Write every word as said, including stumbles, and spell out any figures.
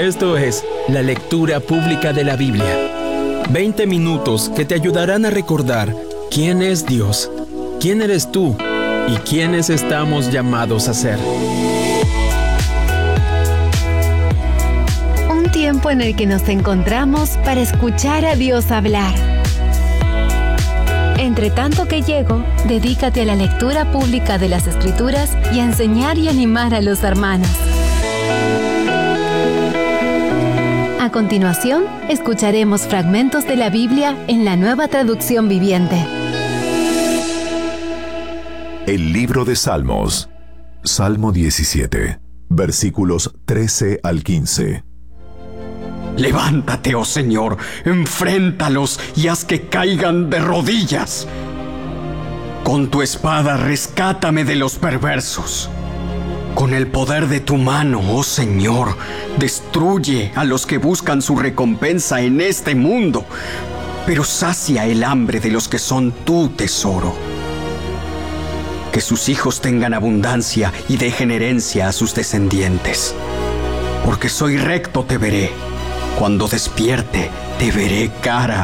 Esto es la lectura pública de la Biblia. veinte minutos que te ayudarán a recordar quién es Dios, quién eres tú y quiénes estamos llamados a ser. Un tiempo en el que nos encontramos para escuchar a Dios hablar. Entre tanto que llego, dedícate a la lectura pública de las Escrituras y a enseñar y animar a los hermanos. A continuación, escucharemos fragmentos de la Biblia en la Nueva Traducción Viviente. El libro de Salmos, Salmo diecisiete, versículos trece al quince. Levántate, oh Señor, enfréntalos y haz que caigan de rodillas. Con tu espada rescátame de los perversos. Con el poder de tu mano, oh Señor, destruye a los que buscan su recompensa en este mundo, pero sacia el hambre de los que son tu tesoro. Que sus hijos tengan abundancia y dejen herencia a sus descendientes. Porque soy recto te veré. Cuando despierte, te veré cara